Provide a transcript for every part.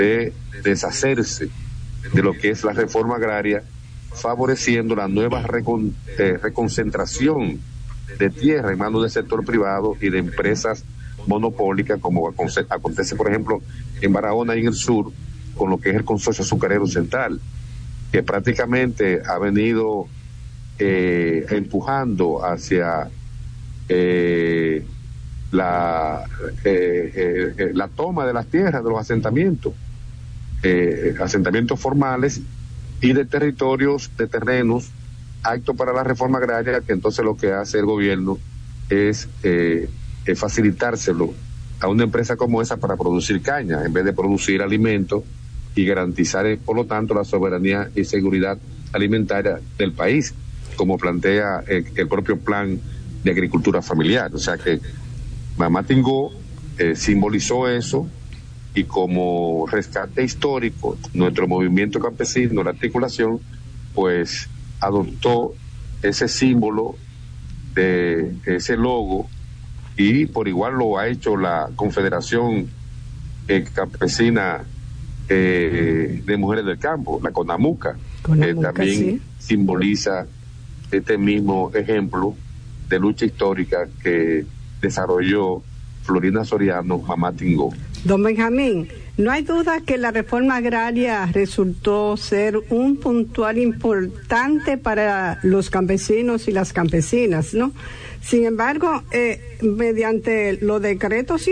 de deshacerse de lo que es la reforma agraria, favoreciendo la nueva reconcentración de tierra en manos del sector privado y de empresas monopólicas, como acontece, por ejemplo, en Barahona y en el sur, con lo que es el Consorcio Azucarero Central, que prácticamente ha venido empujando hacia la toma de las tierras, de los asentamientos formales y de territorios, de terrenos aptos para la reforma agraria, que entonces lo que hace el gobierno es facilitárselo a una empresa como esa para producir caña, en vez de producir alimentos y garantizar, por lo tanto, la soberanía y seguridad alimentaria del país, como plantea el propio plan de agricultura familiar. O sea que Mamá Tingó simbolizó eso, y como rescate histórico, nuestro movimiento campesino, la articulación, pues adoptó ese símbolo de ese logo, y por igual lo ha hecho la Confederación Campesina de Mujeres del Campo, la CONAMUCA, que también sí simboliza este mismo ejemplo de lucha histórica que desarrolló Florina Soriano, Mamá Tingó. Don Benjamín, no hay duda que la reforma agraria resultó ser un puntual importante para los campesinos y las campesinas, ¿no? Sin embargo, mediante los decretos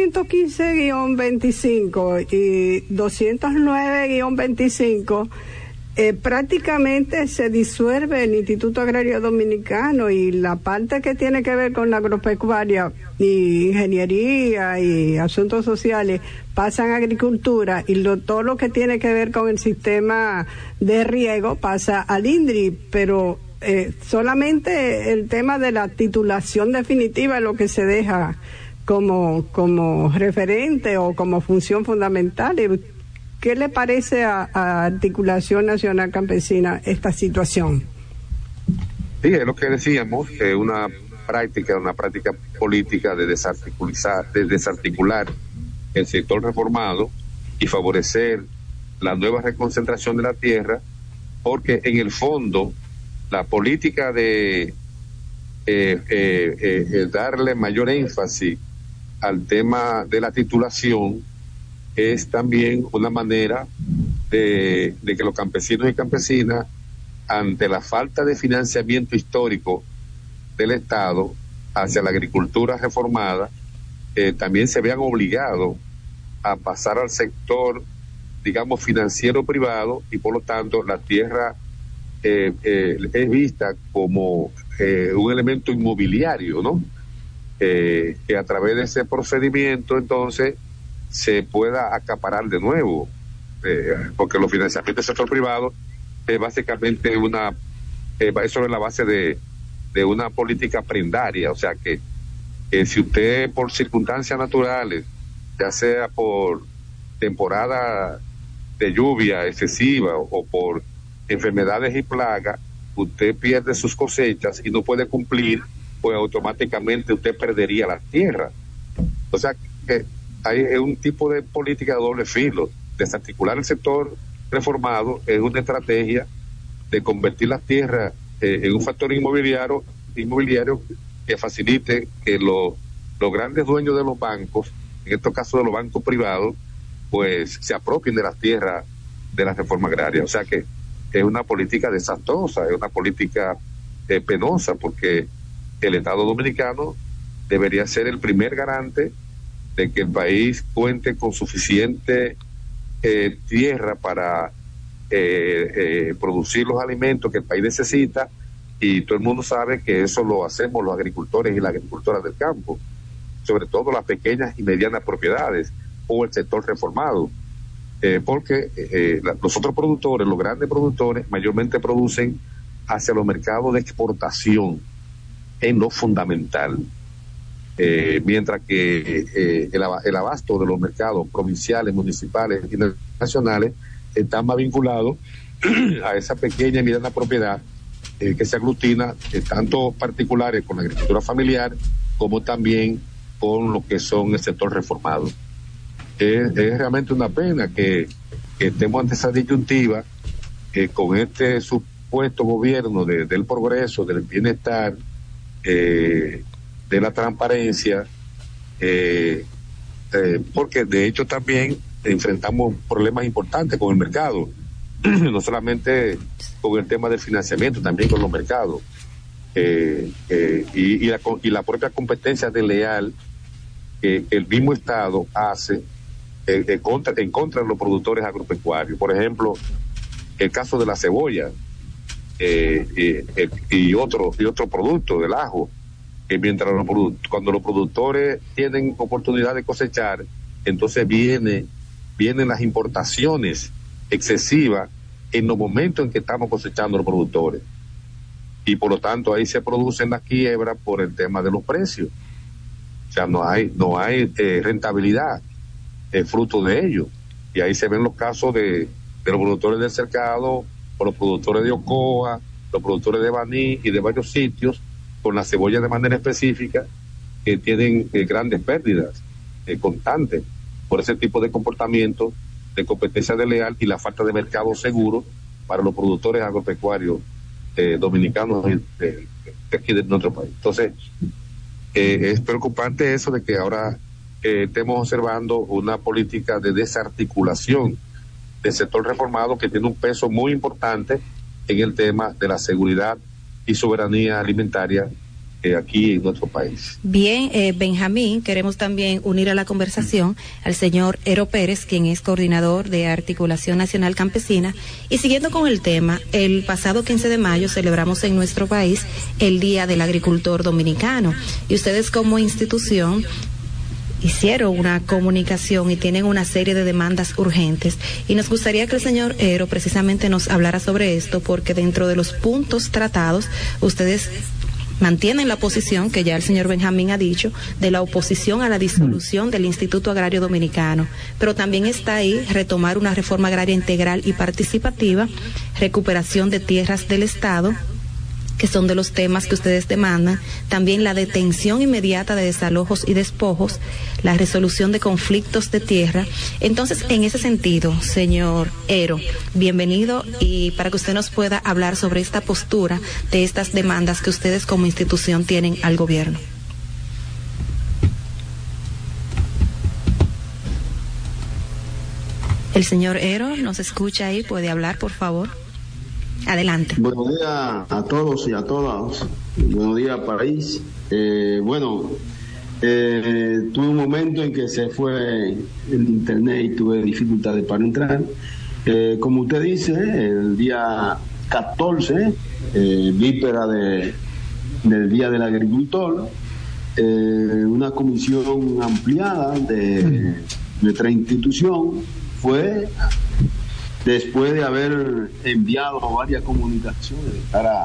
115-25 y 209-25, prácticamente se disuelve el Instituto Agrario Dominicano, y la parte que tiene que ver con la agropecuaria y ingeniería y asuntos sociales pasan a agricultura, y todo lo que tiene que ver con el sistema de riego pasa al INDRI, pero solamente el tema de la titulación definitiva es lo que se deja como referente o como función fundamental. ¿Qué le parece a Articulación Nacional Campesina esta situación? Sí, es lo que decíamos, que una práctica política de desarticular el sector reformado y favorecer la nueva reconcentración de la tierra, porque en el fondo la política de darle mayor énfasis al tema de la titulación es también una manera de que los campesinos y campesinas, ante la falta de financiamiento histórico del Estado hacia la agricultura reformada, también se vean obligados a pasar al sector, digamos, financiero privado, y por lo tanto la tierra es vista como un elemento inmobiliario, ¿no? Que a través de ese procedimiento entonces se pueda acaparar de nuevo, porque los financiamientos del sector privado es básicamente es sobre la base de una política prendaria. O sea que si usted, por circunstancias naturales, ya sea por temporada de lluvia excesiva o por enfermedades y plagas, usted pierde sus cosechas y no puede cumplir, pues automáticamente usted perdería la tierra. O sea que hay un tipo de política de doble filo. Desarticular el sector reformado es una estrategia de convertir las tierras en un factor inmobiliario que facilite que los grandes dueños de los bancos, en estos casos de los bancos privados, pues se apropien de las tierras de la reforma agraria. O sea que es una política desastrosa, es una política penosa, porque el Estado Dominicano debería ser el primer garante de que el país cuente con suficiente tierra para producir los alimentos que el país necesita, y todo el mundo sabe que eso lo hacemos los agricultores y las agricultoras del campo, sobre todo las pequeñas y medianas propiedades o el sector reformado, porque los otros productores, los grandes productores, mayormente producen hacia los mercados de exportación en lo fundamental. Mientras que el abasto de los mercados provinciales, municipales y nacionales está más vinculado a esa pequeña y mediana propiedad que se aglutina, tanto particulares con la agricultura familiar como también con lo que son el sector reformado. es realmente una pena que estemos ante esa disyuntiva, con este supuesto gobierno del progreso, del bienestar, de la transparencia, porque de hecho también enfrentamos problemas importantes con el mercado, no solamente con el tema del financiamiento, también con los mercados, y la propia competencia desleal que el mismo Estado hace en contra de los productores agropecuarios. Por ejemplo, el caso de la cebolla, y otro producto del ajo, que mientras cuando los productores tienen oportunidad de cosechar, entonces vienen las importaciones excesivas en los momentos en que estamos cosechando los productores, y por lo tanto ahí se producen las quiebras por el tema de los precios. O sea, no hay rentabilidad fruto de ello, y ahí se ven los casos de los productores del Cercado, o los productores de Ocoa, los productores de Baní y de varios sitios, con la cebolla de manera específica, que tienen grandes pérdidas constantes por ese tipo de comportamiento de competencia desleal y la falta de mercado seguro para los productores agropecuarios dominicanos de aquí de nuestro país. Entonces, es preocupante eso de que ahora estemos observando una política de desarticulación del sector reformado, que tiene un peso muy importante en el tema de la seguridad y soberanía alimentaria aquí en nuestro país. Bien, Benjamín, queremos también unir a la conversación al señor Ero Pérez, quien es coordinador de Articulación Nacional Campesina. Y siguiendo con el tema, el pasado 15 de mayo celebramos en nuestro país el Día del Agricultor Dominicano, y ustedes como institución hicieron una comunicación y tienen una serie de demandas urgentes, y nos gustaría que el señor Ero precisamente nos hablara sobre esto, porque dentro de los puntos tratados ustedes mantienen la posición que ya el señor Benjamín ha dicho, de la oposición a la disolución del Instituto Agrario Dominicano, pero también está ahí retomar una reforma agraria integral y participativa, recuperación de tierras del Estado, que son de los temas que ustedes demandan, también la detención inmediata de desalojos y despojos, la resolución de conflictos de tierra. Entonces, en ese sentido, señor Ero, bienvenido, y para que usted nos pueda hablar sobre esta postura de estas demandas que ustedes como institución tienen al gobierno. El señor Ero nos escucha ahí, puede hablar, por favor. Adelante. Buenos días a todos y a todas. Buenos días, país. Tuve un momento en que se fue el internet y tuve dificultades para entrar. Como usted dice, el día 14, víspera del Día del Agricultor, una comisión ampliada de nuestra institución fue, después de haber enviado varias comunicaciones para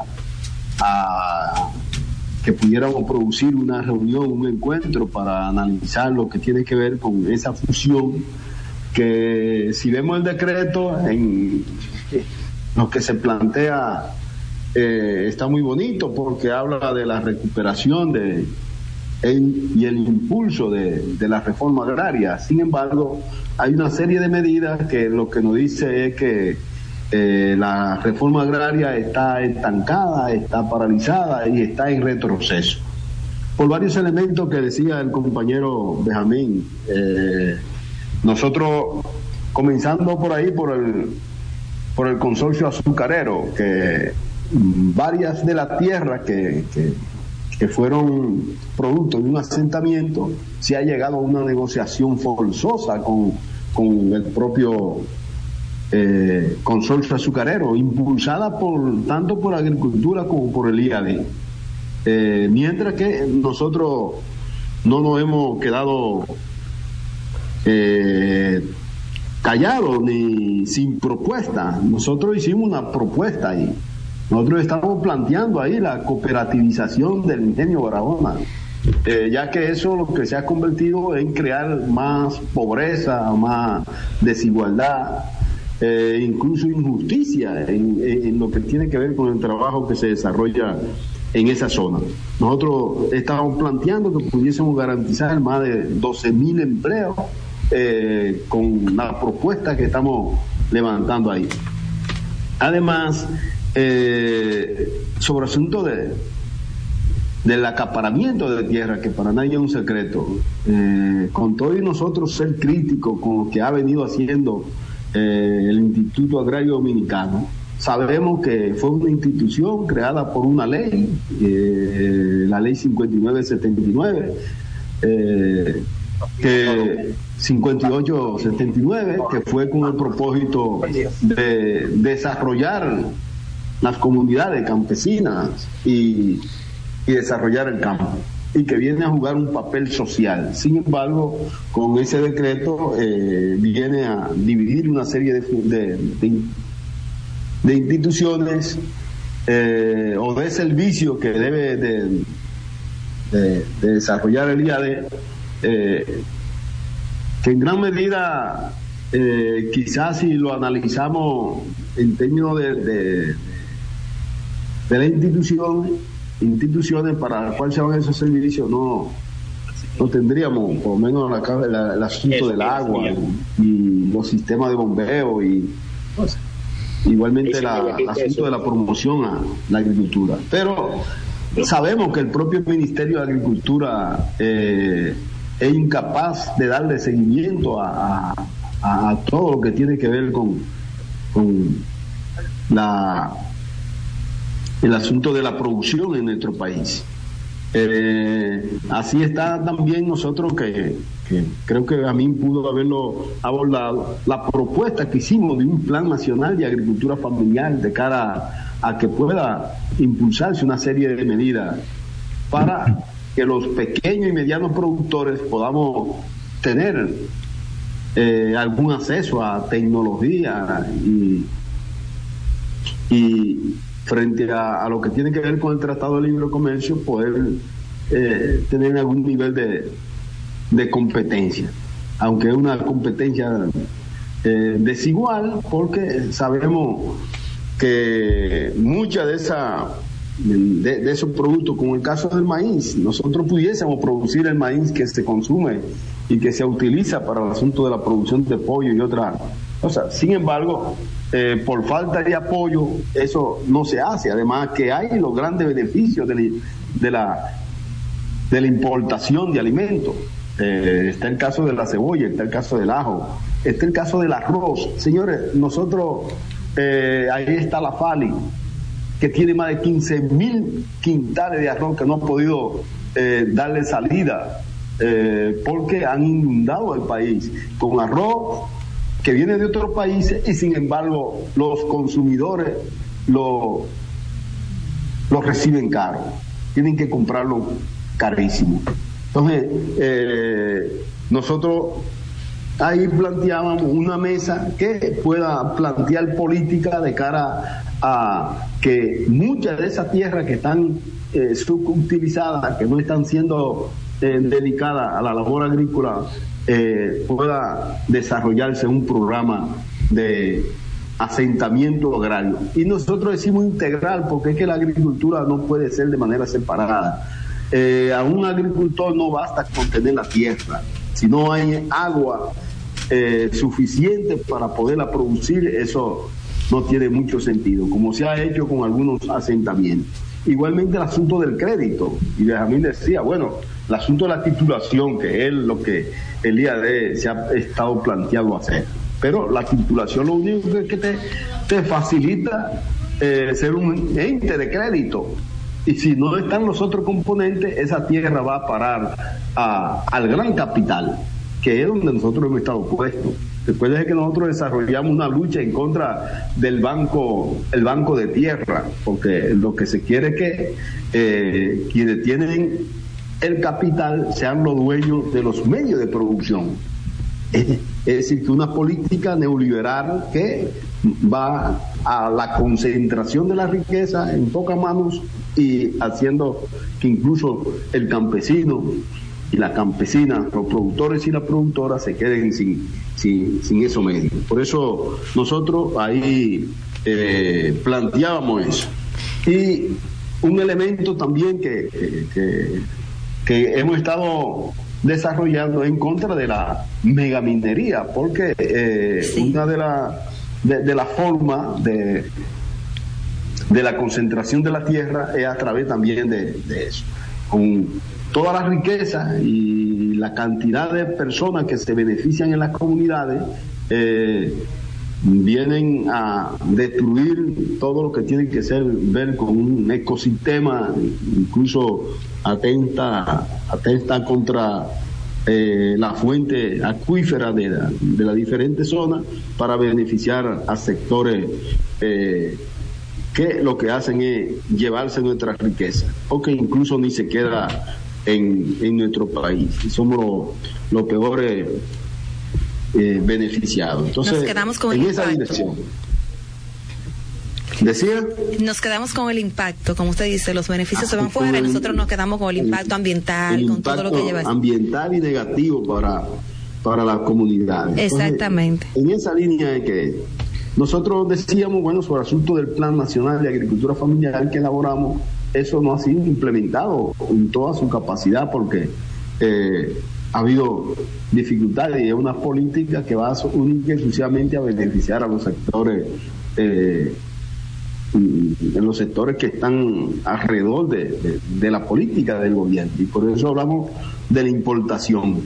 que pudiéramos producir una reunión, un encuentro para analizar lo que tiene que ver con esa fusión, que si vemos el decreto, en lo que se plantea está muy bonito, porque habla de la recuperación y el impulso de la reforma agraria. Sin embargo, hay una serie de medidas que lo que nos dice es que la reforma agraria está estancada, está paralizada y está en retroceso. Por varios elementos que decía el compañero Benjamín, nosotros, comenzando por ahí, por el consorcio azucarero, que varias de las tierras que fueron producto de un asentamiento, se ha llegado a una negociación forzosa con el propio consorcio azucarero, impulsada tanto por agricultura como por el IAD. Mientras que nosotros no nos hemos quedado callados ni sin propuesta. Nosotros hicimos una propuesta ahí. Nosotros estamos planteando ahí la cooperativización del ingenio Barahona, ya que eso lo que se ha convertido en crear más pobreza, más desigualdad, incluso injusticia en lo que tiene que ver con el trabajo que se desarrolla en esa zona. Nosotros estamos planteando que pudiésemos garantizar más de 12.000 empleos con la propuesta que estamos levantando ahí. Además, sobre el asunto del acaparamiento de tierra, que para nadie es un secreto, con todo y nosotros ser críticos con lo que ha venido haciendo el Instituto Agrario Dominicano, sabemos que fue una institución creada por una ley, la ley 5979, que 5879, que fue con el propósito de desarrollar las comunidades campesinas y desarrollar el campo, y que viene a jugar un papel social. Sin embargo, con ese decreto viene a dividir una serie de instituciones o de servicios que debe de desarrollar el IAD, que en gran medida, quizás si lo analizamos en términos de las instituciones para las cuales se van esos servicios, no tendríamos por lo menos el asunto del agua y los sistemas de bombeo y igualmente el asunto de la promoción a la agricultura. Pero sabemos que el propio Ministerio de Agricultura es incapaz de darle seguimiento a todo lo que tiene que ver con el asunto de la producción en nuestro país. Así está también nosotros, que creo que a mí pudo haberlo abordado, la propuesta que hicimos de un plan nacional de agricultura familiar de cara a que pueda impulsarse una serie de medidas para que los pequeños y medianos productores podamos tener algún acceso a tecnología y frente a lo que tiene que ver con el Tratado de Libre Comercio, poder tener algún nivel de competencia, aunque es una competencia desigual, porque sabemos que muchas de esos productos, como el caso del maíz, nosotros pudiésemos producir el maíz que se consume y que se utiliza para el asunto de la producción de pollo y otras cosas. Sin embargo, por falta de apoyo, eso no se hace. Además que hay los grandes beneficios de la importación de alimentos. Está el caso de la cebolla, está el caso del ajo, está el caso del arroz. Señores, nosotros, ahí está la FALI, que tiene más de 15,000 quintales de arroz que no ha podido darle salida, porque han inundado el país con arroz que viene de otros países, y sin embargo los consumidores lo reciben caro, tienen que comprarlo carísimo. Entonces, nosotros ahí planteábamos una mesa que pueda plantear política de cara a que muchas de esas tierras que están subutilizadas, que no están siendo dedicadas a la labor agrícola, pueda desarrollarse un programa de asentamiento agrario. Y nosotros decimos integral, porque es que la agricultura no puede ser de manera separada. A un agricultor no basta con tener la tierra, si no hay agua suficiente para poderla producir, eso no tiene mucho sentido, como se ha hecho con algunos asentamientos. Igualmente el asunto del crédito, y Benjamín decía, bueno, el asunto de la titulación, que es lo que el IAD se ha estado planteando hacer, pero la titulación lo único que te facilita ser un ente de crédito, y si no están los otros componentes, esa tierra va a parar al gran capital, que es donde nosotros hemos estado puestos. Después de que nosotros desarrollamos una lucha en contra del banco de tierra, porque lo que se quiere es que quienes tienen el capital sean los dueños de los medios de producción. Es decir, que una política neoliberal que va a la concentración de la riqueza en pocas manos y haciendo que incluso el campesino y la campesina, los productores y las productoras se queden sin esos medios. Por eso nosotros ahí planteábamos eso. Y un elemento también que hemos estado desarrollando en contra de la megaminería, porque una de la formas de la concentración de la tierra es a través también de eso. Con toda la riqueza y la cantidad de personas que se benefician en las comunidades, vienen a destruir todo lo que tiene que ver con un ecosistema, incluso atenta contra la fuente acuífera de las diferentes zonas para beneficiar a sectores que lo que hacen es llevarse nuestra riqueza, porque incluso ni se queda en nuestro país. Somos los peores beneficiados. Entonces, nos quedamos con en el esa impacto. dirección. ¿Decía? Nos quedamos con el impacto, como usted dice, los beneficios se van fuera y nosotros nos quedamos con el impacto ambiental, con todo lo que lleva. Ambiental y negativo para las comunidades. Exactamente. Entonces, en esa línea es que nosotros decíamos, bueno, sobre el asunto del Plan Nacional de Agricultura Familiar que elaboramos, eso no ha sido implementado en toda su capacidad porque ha habido dificultades y es una política que va única y exclusivamente a beneficiar a los sectores en los sectores que están alrededor de la política del gobierno, y por eso hablamos de la importación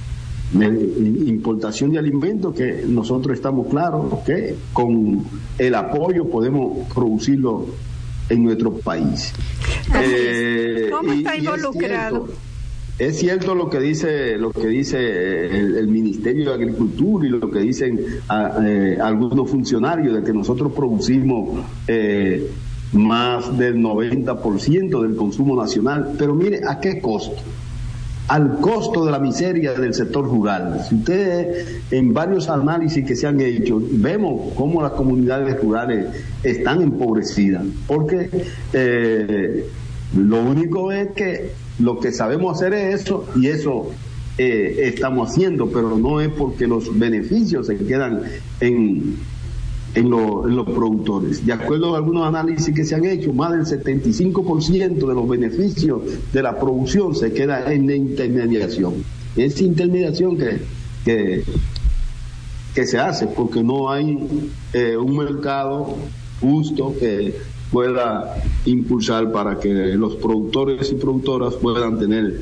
de alimentos, que nosotros estamos claros que con el apoyo podemos producirlo en nuestro país. ¿Cómo está involucrado? Es cierto lo que dice el Ministerio de Agricultura y lo que dicen algunos funcionarios, de que nosotros producimos más del 90% del consumo nacional, pero mire a qué costo. Al costo de la miseria del sector rural. Si ustedes, en varios análisis que se han hecho, vemos cómo las comunidades rurales están empobrecidas, porque lo único es que lo que sabemos hacer es eso, y eso estamos haciendo, pero no es porque los beneficios se quedan en los productores. De acuerdo a algunos análisis que se han hecho, más del 75% de los beneficios de la producción se queda en la intermediación. Esa intermediación que se hace porque no hay un mercado justo que pueda impulsar para que los productores y productoras puedan tener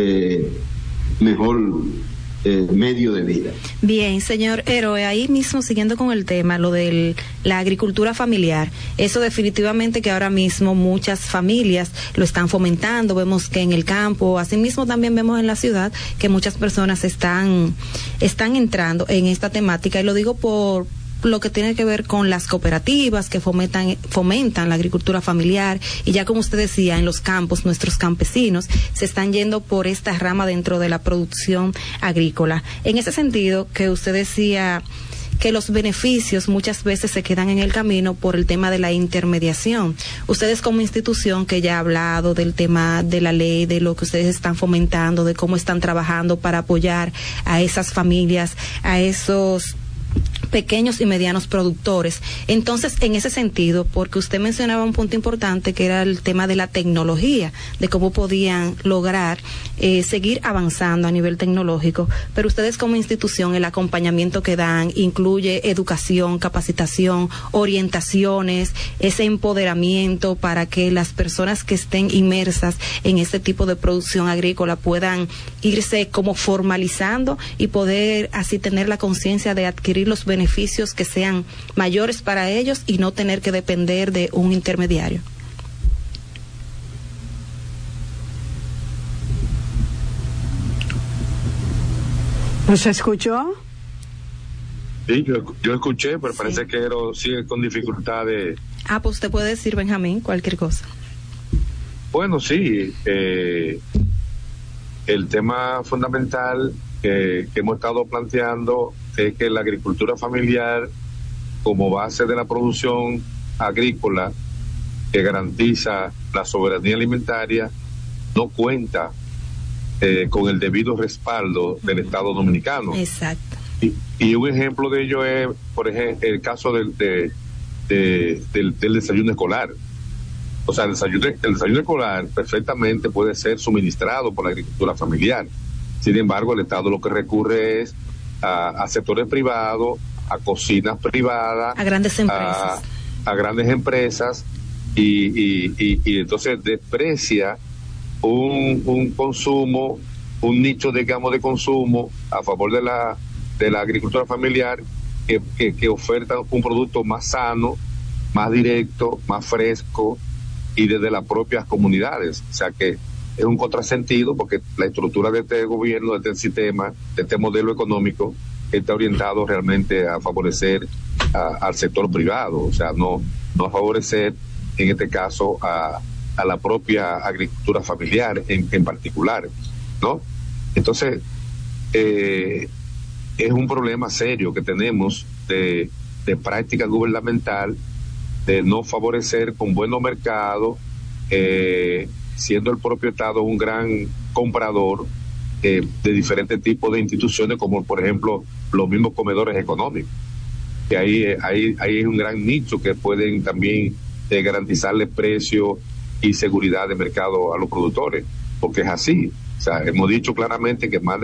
mejor medio de vida. Bien, señor Héroe, ahí mismo siguiendo con el tema, lo de la agricultura familiar, eso definitivamente que ahora mismo muchas familias lo están fomentando, vemos que en el campo, así mismo también vemos en la ciudad que muchas personas están entrando en esta temática, y lo digo por lo que tiene que ver con las cooperativas que fomentan la agricultura familiar, y ya como usted decía, en los campos nuestros campesinos se están yendo por esta rama dentro de la producción agrícola. En ese sentido que usted decía que los beneficios muchas veces se quedan en el camino por el tema de la intermediación. Ustedes como institución que ya ha hablado del tema de la ley, de lo que ustedes están fomentando, de cómo están trabajando para apoyar a esas familias, a esos pequeños y medianos productores. Entonces, en ese sentido, porque usted mencionaba un punto importante que era el tema de la tecnología, de cómo podían lograr seguir avanzando a nivel tecnológico, pero ustedes como institución, el acompañamiento que dan incluye educación, capacitación, orientaciones, ese empoderamiento para que las personas que estén inmersas en este tipo de producción agrícola puedan irse como formalizando y poder así tener la conciencia de adquirir los beneficios que sean mayores para ellos y no tener que depender de un intermediario. ¿Nos escuchó? Sí, yo escuché, pero sí. Parece que sigue con dificultades. Pues usted puede decir, Benjamín, cualquier cosa. Bueno, sí, el tema fundamental que hemos estado planteando es que la agricultura familiar, como base de la producción agrícola que garantiza la soberanía alimentaria, no cuenta con el debido respaldo del Estado dominicano. Exacto. Y un ejemplo de ello es, por ejemplo, el caso del desayuno escolar. O sea, el desayuno escolar perfectamente puede ser suministrado por la agricultura familiar. Sin embargo, el Estado lo que recurre es a sectores privados, a cocinas privadas, a grandes empresas, a grandes empresas y entonces desprecia un consumo, un nicho, digamos, de consumo a favor de la agricultura familiar que oferta un producto más sano, más directo, más fresco y desde las propias comunidades. O sea que es un contrasentido porque la estructura de este gobierno, de este sistema, de este modelo económico está orientado realmente a favorecer al sector privado, o sea, no a favorecer en este caso a la propia agricultura familiar en particular, ¿no? Entonces, es un problema serio que tenemos de práctica gubernamental, de no favorecer con buenos mercados, siendo el propio Estado un gran comprador de diferentes tipos de instituciones, como por ejemplo los mismos comedores económicos, que ahí es un gran nicho que pueden también garantizarle precio y seguridad de mercado a los productores, porque es así. O sea, hemos dicho claramente que más del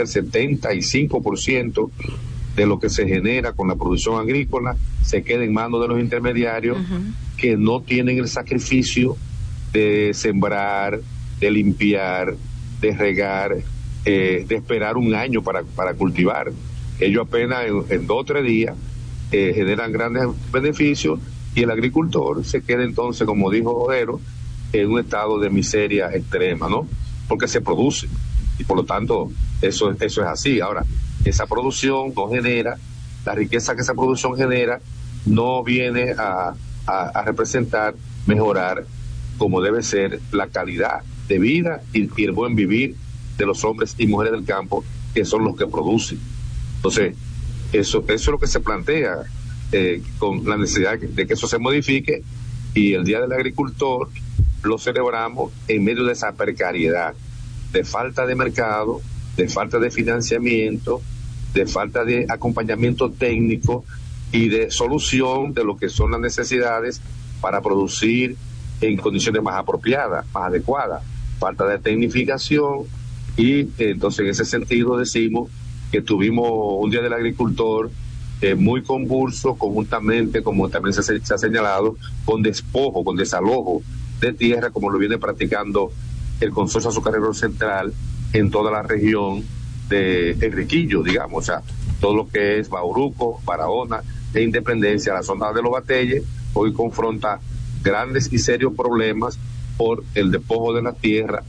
75% de lo que se genera con la producción agrícola se queda en manos de los intermediarios que no tienen el sacrificio de sembrar, de limpiar, de regar, de esperar un año para cultivar. Ellos apenas en 2 o 3 días generan grandes beneficios y el agricultor se queda entonces, como dijo Odero, en un estado de miseria extrema, ¿no? Porque se produce y por lo tanto eso es así. Ahora, esa producción no genera, la riqueza que esa producción genera no viene a representar, mejorar como debe ser la calidad de vida y el buen vivir de los hombres y mujeres del campo, que son los que producen. Entonces, eso es lo que se plantea con la necesidad de que eso se modifique, y el Día del Agricultor lo celebramos en medio de esa precariedad, de falta de mercado, de falta de financiamiento, de falta de acompañamiento técnico y de solución de lo que son las necesidades para producir en condiciones más apropiadas, más adecuadas, falta de tecnificación. Y entonces en ese sentido decimos que tuvimos un Día del Agricultor muy convulso, conjuntamente, como también se ha señalado, con despojo, con desalojo de tierra, como lo viene practicando el Consorcio Azucarero Central en toda la región de Enriquillo, digamos, o sea, todo lo que es Bauruco, Barahona e Independencia, la zona de los Bateyes, hoy confronta grandes y serios problemas por el despojo de la tierra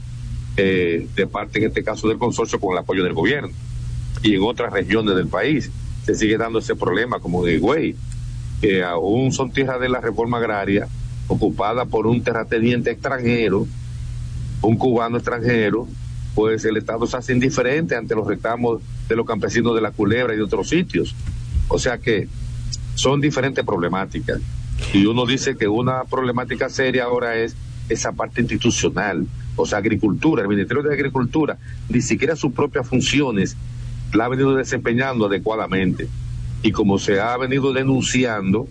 de parte, en este caso, del consorcio, con el apoyo del gobierno. Y en otras regiones del país se sigue dando ese problema, como de Higüey, que aún son tierras de la reforma agraria ocupada por un terrateniente extranjero, un cubano extranjero, pues el Estado se hace indiferente ante los reclamos de los campesinos de La Culebra y de otros sitios. O sea que son diferentes problemáticas. Y uno dice que una problemática seria ahora es esa parte institucional, o sea, agricultura. El Ministerio de Agricultura ni siquiera sus propias funciones la ha venido desempeñando adecuadamente. Y como se ha venido denunciando,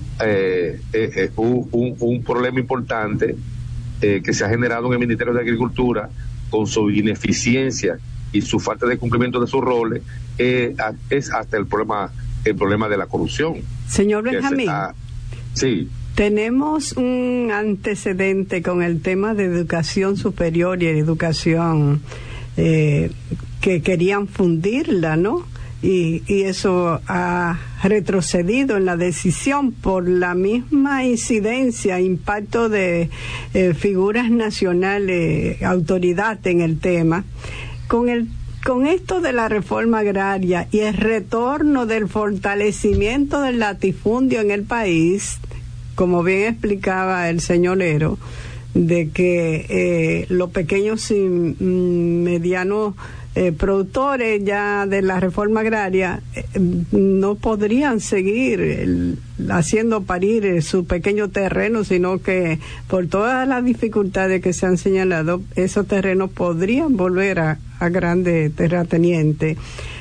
un problema importante que se ha generado en el Ministerio de Agricultura con su ineficiencia y su falta de cumplimiento de sus roles, es hasta el problema de la corrupción. Señor Benjamín, sí. Tenemos un antecedente con el tema de educación superior y educación que querían fundirla, ¿no? Y eso ha retrocedido en la decisión por la misma incidencia, impacto de figuras nacionales, autoridad en el tema. Con esto de la reforma agraria y el retorno del fortalecimiento del latifundio en el país, como bien explicaba el señor Ero, de que los pequeños y medianos productores ya de la reforma agraria no podrían seguir haciendo parir su pequeño terreno, sino que por todas las dificultades que se han señalado, esos terrenos podrían volver a grandes terratenientes.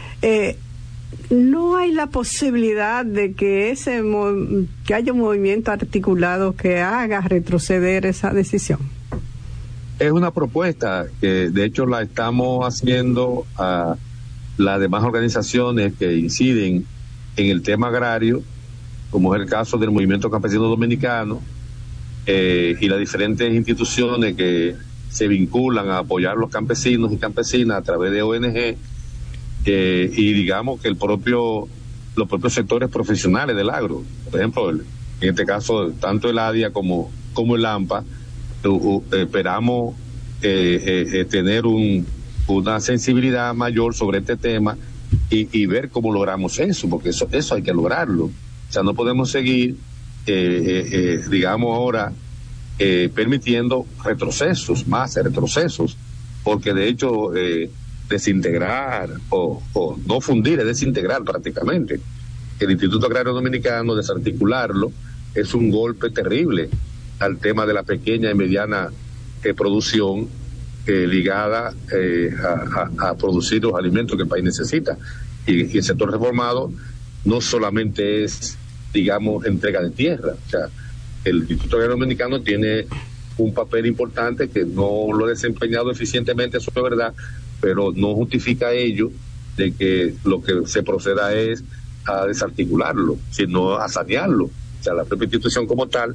¿No hay la posibilidad de que que haya un movimiento articulado que haga retroceder esa decisión? Es una propuesta que de hecho la estamos haciendo las demás organizaciones que inciden en el tema agrario, como es el caso del Movimiento Campesino Dominicano, y las diferentes instituciones que se vinculan a apoyar a los campesinos y campesinas a través de ONG, y digamos que los propios sectores profesionales del agro, por ejemplo, en este caso tanto el ADIA como el AMPA, esperamos tener una sensibilidad mayor sobre este tema y ver cómo logramos eso, porque eso hay que lograrlo. O sea, no podemos seguir, digamos ahora, permitiendo más retrocesos, porque de hecho desintegrar o no fundir, es desintegrar prácticamente el Instituto Agrario Dominicano, desarticularlo, es un golpe terrible al tema de la pequeña y mediana producción ligada a producir los alimentos que el país necesita. Y el sector reformado no solamente es, digamos, entrega de tierra. O sea, el Instituto Agrario Dominicano tiene un papel importante que no lo ha desempeñado eficientemente, eso es verdad, pero no justifica ello de que lo que se proceda es a desarticularlo, sino a sanearlo. O sea, la propia institución como tal,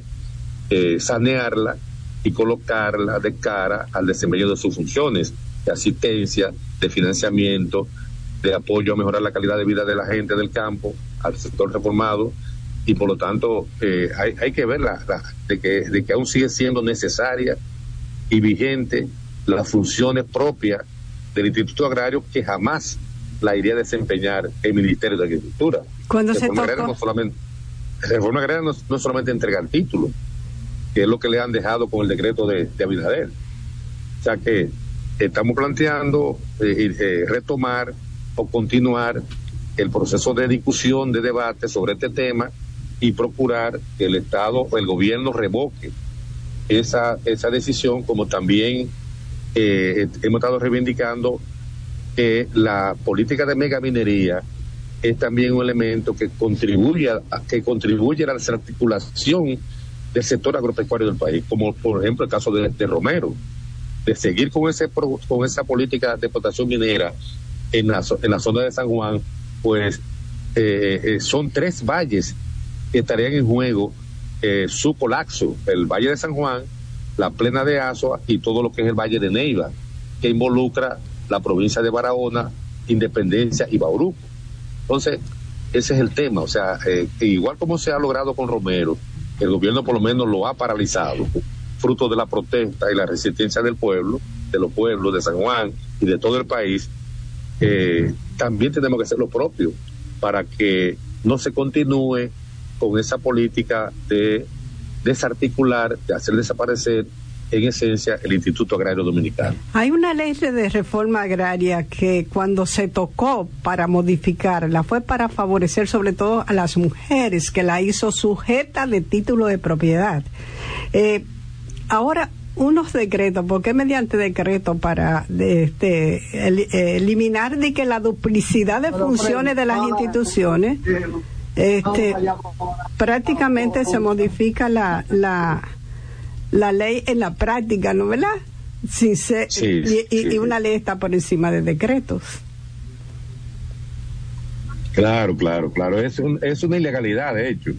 sanearla y colocarla de cara al desempeño de sus funciones de asistencia, de financiamiento, de apoyo a mejorar la calidad de vida de la gente del campo, al sector reformado, y por lo tanto hay que ver de que aún sigue siendo necesaria y vigente las funciones propias del Instituto Agrario, que jamás la iría a desempeñar el Ministerio de Agricultura. Cuando se tocó... Reforma agraria no es solamente entregar títulos, que es lo que le han dejado con el decreto de Abinader. O sea que estamos planteando retomar o continuar el proceso de discusión, de debate sobre este tema y procurar que el Estado o el gobierno revoque esa decisión, como también hemos estado reivindicando que la política de megaminería es también un elemento que contribuye a la desarticulación del sector agropecuario del país, como por ejemplo el caso de Romero, de seguir con esa política de explotación minera en la zona de San Juan. Pues son 3 valles que estarían en juego su colapso: el Valle de San Juan, la Plena de Azua y todo lo que es el Valle de Neiva, que involucra la provincia de Barahona, Independencia y Bauruco. Entonces, ese es el tema. O sea, igual como se ha logrado con Romero, el gobierno por lo menos lo ha paralizado, fruto de la protesta y la resistencia del pueblo, de los pueblos de San Juan y de todo el país. También tenemos que hacer lo propio para que no se continúe con esa política de desarticular, de hacer desaparecer en esencia el Instituto Agrario Dominicano. Hay una ley de reforma agraria que cuando se tocó para modificarla fue para favorecer sobre todo a las mujeres, que la hizo sujeta de título de propiedad. Ahora unos decretos, porque mediante decreto para eliminar de que la duplicidad de funciones de las instituciones, prácticamente se modifica la ley en la práctica, ¿no, verdad? Y una ley está por encima de decretos. Claro. Es una ilegalidad, de hecho.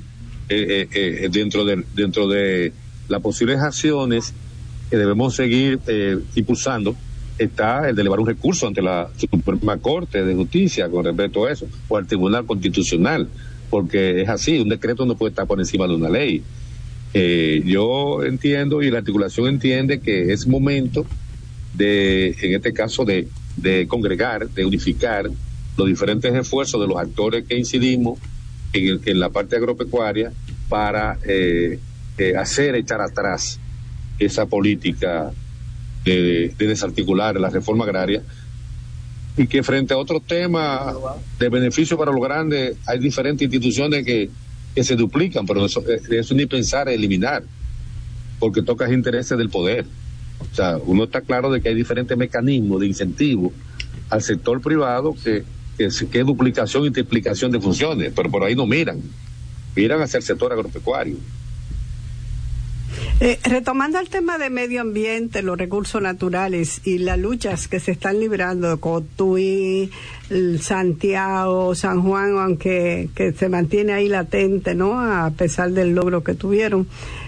Dentro de las posibles acciones que debemos seguir impulsando está el de elevar un recurso ante la Suprema Corte de Justicia con respecto a eso, o al Tribunal Constitucional, porque es así, un decreto no puede estar por encima de una ley. Yo entiendo y la articulación entiende que es momento en este caso de congregar, de unificar los diferentes esfuerzos de los actores que incidimos en la parte agropecuaria para echar atrás esa política de desarticular la reforma agraria, y que frente a otros temas de beneficio para los grandes hay diferentes instituciones que se duplican, pero eso ni pensar eliminar, porque toca intereses del poder. O sea, uno está claro de que hay diferentes mecanismos de incentivo al sector privado que es duplicación y triplicación de funciones, pero por ahí no miran hacia el sector agropecuario. Retomando el tema de medio ambiente, los recursos naturales y las luchas que se están librando, Cotuí, Santiago, San Juan, aunque que se mantiene ahí latente, ¿no? A pesar del logro que tuvieron.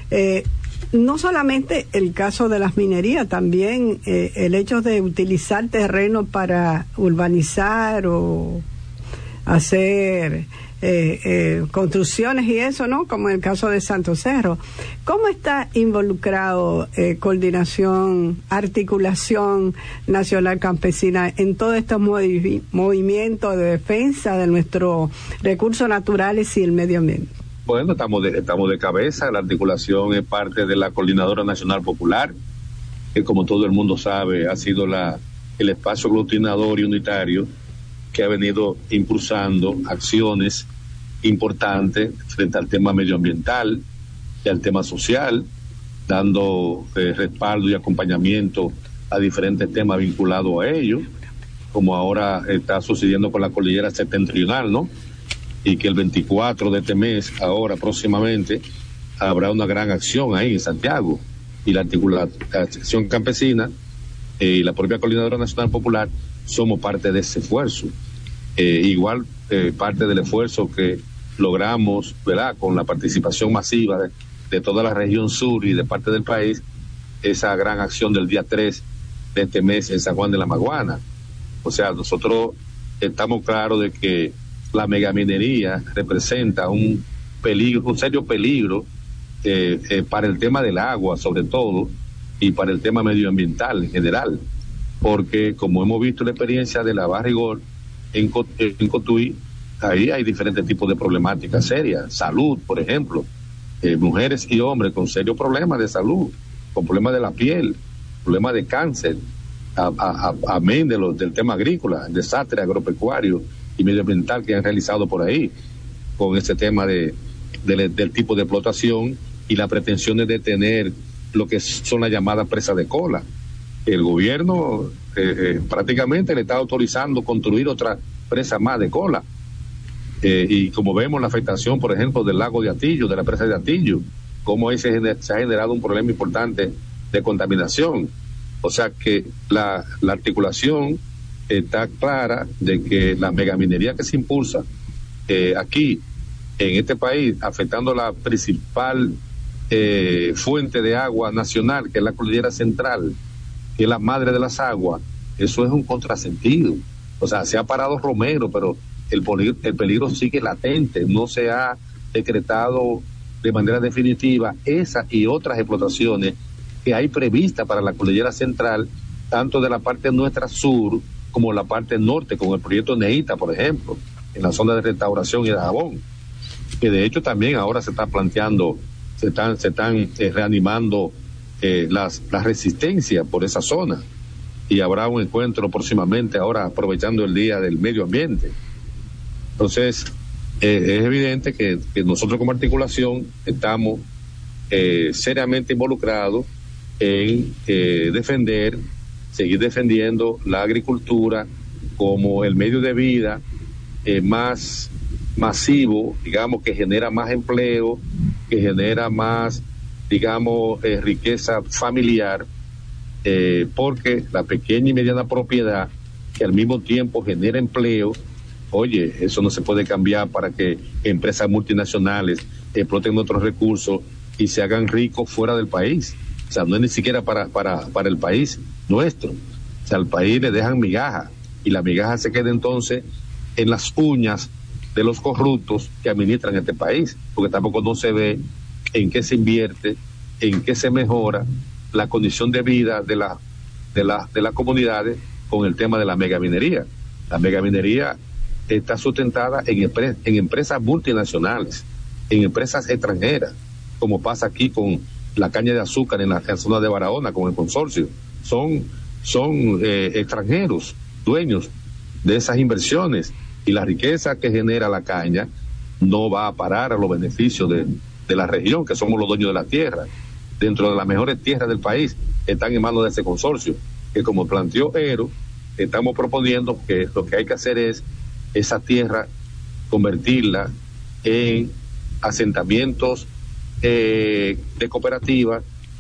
No solamente el caso de las minerías, también el hecho de utilizar terreno para urbanizar o hacer construcciones y eso, ¿no? Como en el caso de Santo Cerro. ¿Cómo está involucrado coordinación, articulación nacional campesina en todos estos movimientos de defensa de nuestros recursos naturales y el medio ambiente? Bueno, estamos de cabeza. La articulación es parte de la Coordinadora Nacional Popular, que como todo el mundo sabe ha sido el espacio aglutinador y unitario que ha venido impulsando acciones importantes frente al tema medioambiental y al tema social, dando respaldo y acompañamiento a diferentes temas vinculados a ello, como ahora está sucediendo con la cordillera septentrional, ¿no? Y que el 24 de este mes, ahora próximamente, habrá una gran acción ahí en Santiago, y la articulación campesina y la propia Coordinadora Nacional Popular somos parte de ese esfuerzo. Igual parte del esfuerzo que logramos, ¿verdad?, con la participación masiva de toda la región sur y de parte del país, esa gran acción del día 3 de este mes en San Juan de la Maguana. O sea, nosotros estamos claros de que la megaminería representa un peligro, un serio peligro para el tema del agua, sobre todo, y para el tema medioambiental en general, porque como hemos visto la experiencia de la Barrigol en Cotuí, ahí hay diferentes tipos de problemáticas serias, salud, por ejemplo, mujeres y hombres con serios problemas de salud, con problemas de la piel, problemas de cáncer, amén del tema agrícola, el desastre agropecuario y medioambiental que han realizado por ahí, con ese tema del tipo de explotación y las pretensiones de tener lo que son las llamadas presas de cola. El gobierno prácticamente le está autorizando construir otra presa más de cola. Y como vemos la afectación, por ejemplo, del lago de Atillo, de la presa de Atillo, cómo ahí se ha generado un problema importante de contaminación. O sea que la articulación está clara de que la megaminería que se impulsa aquí, en este país, afectando la principal fuente de agua nacional, que es la cordillera central, que es la madre de las aguas, eso es un contrasentido. O sea, se ha parado Romero, pero el peligro sigue latente, no se ha decretado de manera definitiva esa y otras explotaciones que hay previstas para la cordillera central, tanto de la parte nuestra sur como la parte norte, con el proyecto Neita, por ejemplo, en la zona de Restauración y de Jabón, que de hecho también ahora se están planteando, se están reanimando las resistencias por esa zona, y habrá un encuentro próximamente ahora aprovechando el Día del Medio Ambiente. Entonces es evidente que nosotros como articulación estamos seriamente involucrados en seguir defendiendo la agricultura como el medio de vida más masivo, digamos, que genera más empleo, que genera más, digamos, riqueza familiar, porque la pequeña y mediana propiedad, que al mismo tiempo genera empleo, oye, eso no se puede cambiar para que empresas multinacionales exploten otros recursos y se hagan ricos fuera del país. O sea, no es ni siquiera para el país nuestro. O sea, al país le dejan migaja, y la migaja se queda entonces en las uñas de los corruptos que administran este país, porque tampoco no se ve en qué se invierte, en qué se mejora la condición de vida de las comunidades con el tema de la megaminería. La megaminería está sustentada en empresas multinacionales, en empresas extranjeras, como pasa aquí con la caña de azúcar en la zona de Barahona con el consorcio. Son extranjeros dueños de esas inversiones, y la riqueza que genera la caña no va a parar a los beneficios de la región, que somos los dueños de la tierra. Dentro de las mejores tierras del país están en manos de ese consorcio, que como planteó Ero, estamos proponiendo que lo que hay que hacer es esa tierra convertirla en asentamientos de cooperativas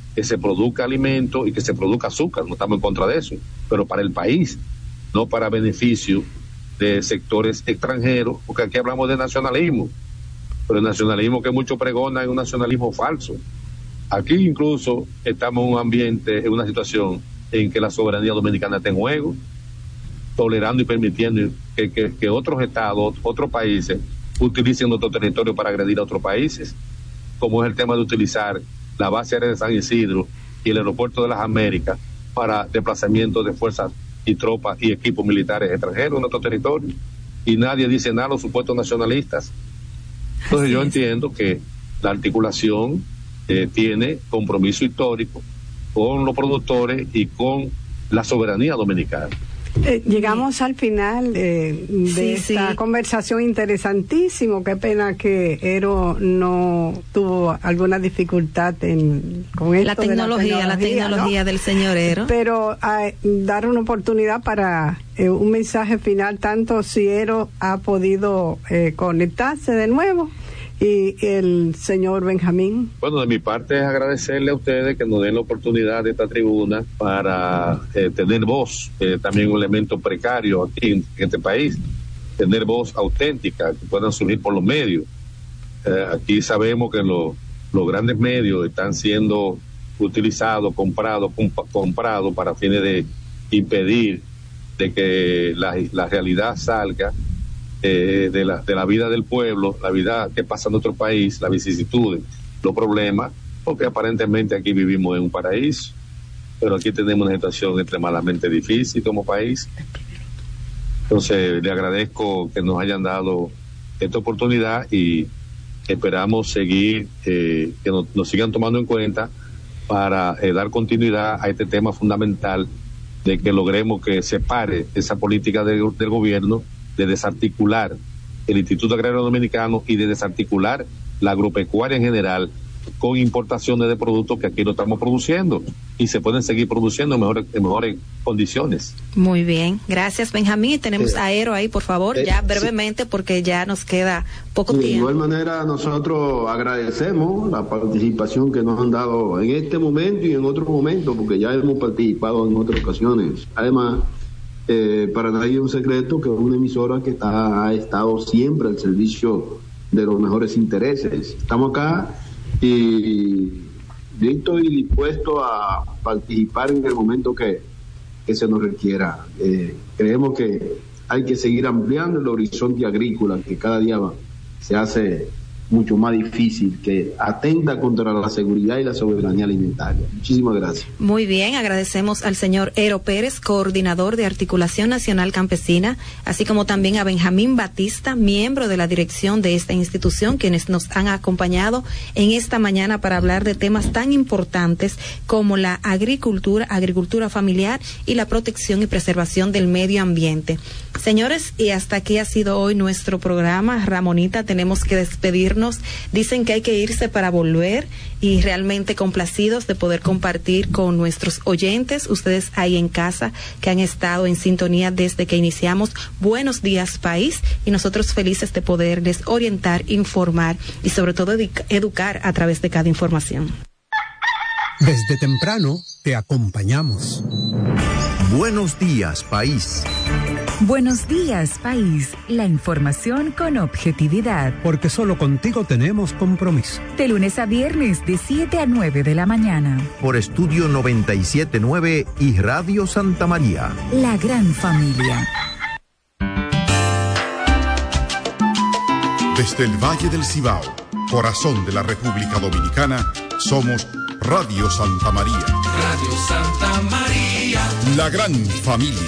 que se produzca alimento y que se produzca azúcar, no estamos en contra de eso, pero para el país, no para beneficio de sectores extranjeros, porque aquí hablamos de nacionalismo, pero el nacionalismo que muchos pregonan es un nacionalismo falso. Aquí incluso estamos en un ambiente, en una situación en que la soberanía dominicana está en juego, tolerando y permitiendo que otros estados, otros países, utilicen nuestro territorio para agredir a otros países, como es el tema de utilizar la base aérea de San Isidro y el aeropuerto de las Américas para desplazamiento de fuerzas y tropas y equipos militares extranjeros en nuestro territorio. Y nadie dice nada a los supuestos nacionalistas. Entonces yo entiendo que la articulación tiene compromiso histórico con los productores y con la soberanía dominicana. Llegamos al final de esta conversación interesantísimo. Qué pena que Ero no tuvo alguna dificultad con esto. La tecnología, ¿no? Del señor Ero. Pero dar una oportunidad para un mensaje final, tanto si Ero ha podido conectarse de nuevo y el señor Benjamín. Bueno, de mi parte es agradecerle a ustedes que nos den la oportunidad de esta tribuna para tener voz, también un elemento precario aquí en este país, tener voz auténtica que puedan surgir por los medios. Aquí sabemos que los grandes medios están siendo utilizados, comprados para fines de impedir de que la realidad salga de la vida del pueblo, la vida que pasa en nuestro país, las vicisitudes, los problemas, porque aparentemente aquí vivimos en un paraíso, pero aquí tenemos una situación extremadamente difícil como país. Entonces le agradezco que nos hayan dado esta oportunidad y esperamos seguir, que nos sigan tomando en cuenta para dar continuidad a este tema fundamental de que logremos que se pare esa política del gobierno de desarticular el Instituto Agrario Dominicano y de desarticular la agropecuaria en general con importaciones de productos que aquí no estamos produciendo y se pueden seguir produciendo en mejores condiciones. Muy bien, gracias Benjamín. Tenemos a Ero ahí, por favor, ya brevemente, porque ya nos queda poco tiempo. De igual manera, nosotros agradecemos la participación que nos han dado en este momento y en otros momentos, porque ya hemos participado en otras ocasiones. Además, para nadie es un secreto que es una emisora que ha estado siempre al servicio de los mejores intereses. Estamos acá y listo y dispuesto a participar en el momento que se nos requiera. Creemos que hay que seguir ampliando el horizonte agrícola, que cada día se hace mucho más difícil, que atenta contra la seguridad y la soberanía alimentaria. Muchísimas gracias. Muy bien, agradecemos al señor Ero Pérez, coordinador de Articulación Nacional Campesina, así como también a Benjamín Batista, miembro de la dirección de esta institución, quienes nos han acompañado en esta mañana para hablar de temas tan importantes como la agricultura familiar y la protección y preservación del medio ambiente. Señores, y hasta aquí ha sido hoy nuestro programa. Ramonita, tenemos que despedirnos. Dicen que hay que irse para volver y realmente complacidos de poder compartir con nuestros oyentes, ustedes ahí en casa que han estado en sintonía desde que iniciamos Buenos Días País, y nosotros felices de poderles orientar, informar y sobre todo educar a través de cada información. Desde temprano te acompañamos. Buenos Días País. Buenos Días País, la información con objetividad. Porque solo contigo tenemos compromiso. De lunes a viernes de 7 a 9 de la mañana. Por Estudio 97.9 y Radio Santa María. La gran familia. Desde el Valle del Cibao, corazón de la República Dominicana, somos Radio Santa María. Radio Santa María. La gran familia.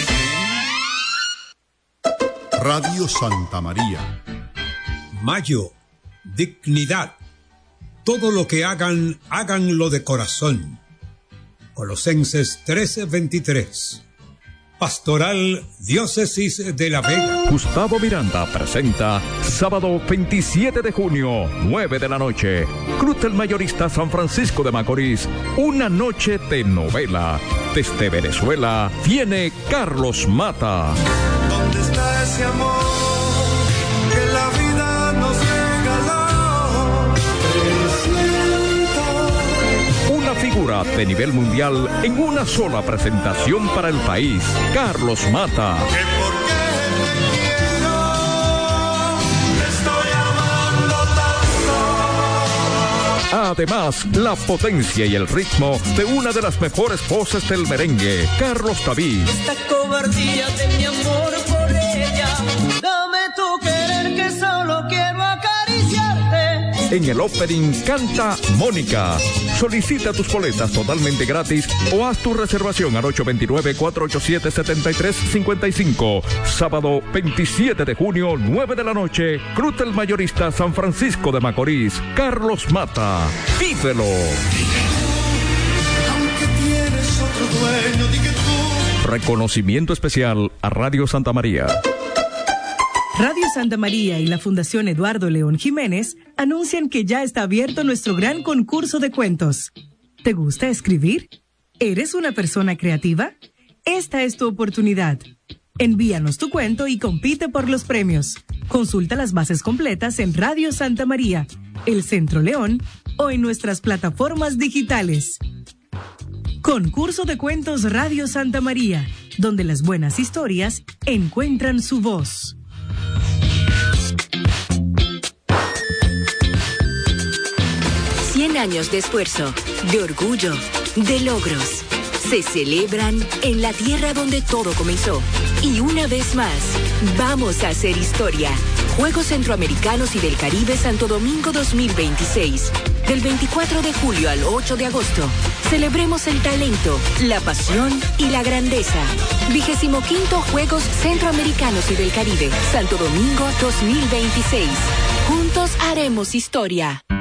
Radio Santa María. Mayo, dignidad. Todo lo que hagan, háganlo de corazón. Colosenses 13:23. Pastoral Diócesis de La Vega. Gustavo Miranda presenta sábado 27 de junio, 9 de la noche. Cruz del Mayorista San Francisco de Macorís. Una noche de novela. Desde Venezuela viene Carlos Mata. ¿Dónde está ese amor que la vida nos regaló? Una figura música de nivel mundial en una sola presentación para el país. Carlos Mata. Además, la potencia y el ritmo de una de las mejores voces del merengue, Carlos David. Esta cobardía de mi amor por ella, dame tu querer que solo quiero acariciarte. En el opening canta Mónica. Solicita tus boletas totalmente gratis o haz tu reservación al 829-487-7355. Sábado 27 de junio, 9 de la noche, Cruz del Mayorista San Francisco de Macorís. Carlos Mata. ¡Vívelo! Aunque tienes otro dueño, di que tú. Reconocimiento especial a Radio Santa María. Radio Santa María y la Fundación Eduardo León Jiménez anuncian que ya está abierto nuestro gran concurso de cuentos. ¿Te gusta escribir? ¿Eres una persona creativa? Esta es tu oportunidad. Envíanos tu cuento y compite por los premios. Consulta las bases completas en Radio Santa María, El Centro León o en nuestras plataformas digitales. Concurso de Cuentos Radio Santa María, donde las buenas historias encuentran su voz. Años de esfuerzo, de orgullo, de logros. Se celebran en la tierra donde todo comenzó. Y una vez más, vamos a hacer historia. Juegos Centroamericanos y del Caribe Santo Domingo 2026. Del 24 de julio al 8 de agosto. Celebremos el talento, la pasión y la grandeza. 25º Juegos Centroamericanos y del Caribe Santo Domingo 2026. Juntos haremos historia.